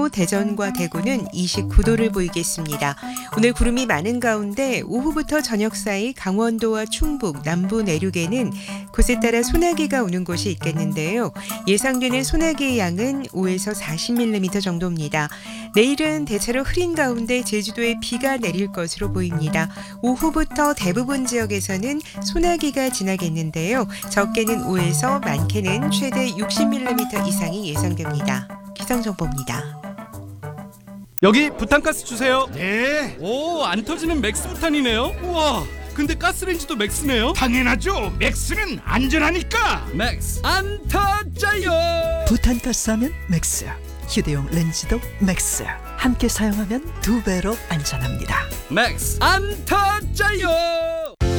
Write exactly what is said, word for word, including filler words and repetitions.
대전과 대구는 이십구 도를 보이겠습니다. 오늘 구름이 많은 가운데 오후부터 저녁 사이 강원도와 충북, 남부 내륙에는 곳에 따라 소나기가 오는 곳이 있겠는데요. 예상되는 소나기의 양은 오에서 사십 밀리미터 정도입니다. 내일은 대체로 흐린 가운데 제주도에 비가 내릴 것으로 보입니다. 오후부터 대부분 지역에서는 소나기가 지나겠는데요. 적게는 오에서 많게는 최대 육십 밀리미터 이상이 예상됩니다. 기상정보입니다. 여기 부탄가스 주세요. 네, 오, 안 터지는 맥스 부탄이네요. 우와, 근데 가스레인지도 맥스네요. 당연하죠. 맥스는 안전하니까. 맥스 안 터져요. 부탄가스하면 맥스, 휴대용 렌즈도 맥스. 함께 사용하면 두 배로 안전합니다. 맥스 안 터져요.